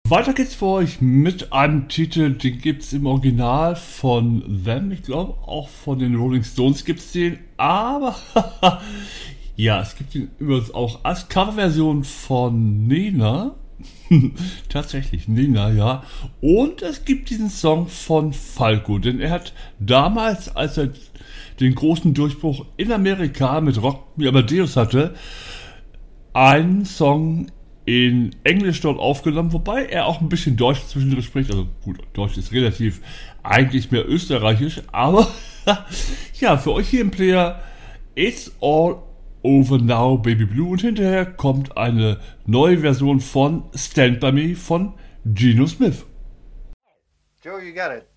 Weiter geht's für euch mit einem Titel, den gibt's im Original von Them. Ich glaube auch von den Rolling Stones gibt's den, aber ja, es gibt ihn übrigens auch als Coverversion von Nena. Tatsächlich, Nena, ja. Und es gibt diesen Song von Falco, denn er hat damals, als er den großen Durchbruch in Amerika mit Rock Me Amadeus hatte, einen Song in Englisch dort aufgenommen, wobei er auch ein bisschen Deutsch zwischendurch spricht. Also gut, Deutsch ist relativ eigentlich mehr österreichisch, aber ja, für euch hier im Player It's All Over Now, Baby Blue, und hinterher kommt eine neue Version von Stand By Me von Geno Smith. Joe, you got it.